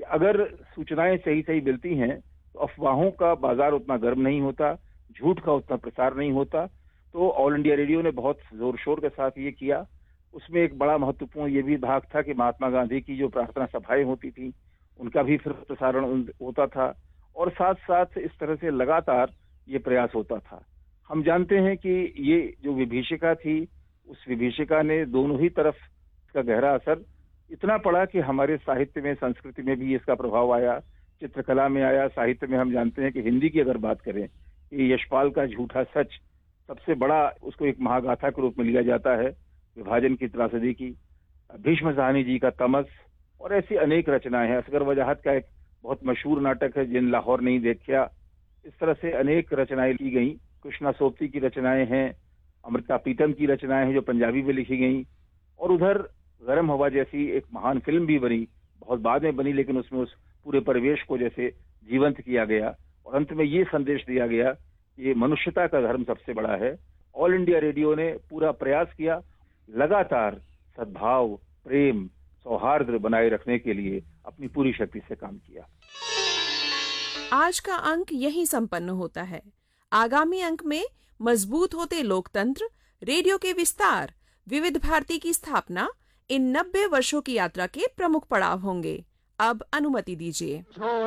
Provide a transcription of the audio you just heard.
अगर सूचनाएं सही सही मिलती हैं तो अफवाहों का बाजार उतना गर्म नहीं होता, झूठ का उतना प्रसार नहीं होता। तो ऑल इंडिया रेडियो ने बहुत जोर शोर के साथ ये किया। उसमें एक बड़ा महत्वपूर्ण ये भी भाग था कि महात्मा गांधी की जो प्रार्थना सभाएं होती थी उनका भी फिर प्रसारण होता था, और साथ साथ इस तरह से लगातार ये प्रयास होता था। हम जानते हैं कि ये जो विभीषिका थी, उस विभीषिका ने दोनों ही तरफ इसका गहरा असर इतना पड़ा कि हमारे साहित्य में, संस्कृति में भी इसका प्रभाव आया, चित्रकला में आया, साहित्य में। हम जानते हैं कि हिंदी की अगर बात करें, ये यशपाल का झूठा सच सबसे बड़ा, उसको एक महागाथा के रूप में लिया जाता है, विभाजन की त्रासदी की। भीष्म साहनी जी का तमस, और ऐसी अनेक रचनाएं हैं। असगर वजाहत का एक बहुत मशहूर नाटक है, जिन लाहौर नहीं देखा। इस तरह से अनेक रचनाएं की गई। कृष्णा सोबती की रचनाएं हैं, अमृता प्रीतम की रचनाएं हैं जो पंजाबी में लिखी गई, और उधर गरम हवा जैसी एक महान फिल्म भी बनी, बहुत बाद में बनी, लेकिन उसमें उस पूरे परिवेश को जैसे जीवंत किया गया, और अंत में ये संदेश दिया गया, ये मनुष्यता का धर्म सबसे बड़ा है। ऑल इंडिया रेडियो ने पूरा प्रयास किया, लगातार सद्भाव, प्रेम, सौहार्द बनाए रखने के लिए अपनी पूरी शक्ति से काम किया। आज का अंक यहीं संपन्न होता है। आगामी अंक में मजबूत होते लोकतंत्र, रेडियो के विस्तार, विविध भारती की स्थापना, इन 90 वर्षों की यात्रा के प्रमुख पड़ाव होंगे। अब अनुमति दीजिए।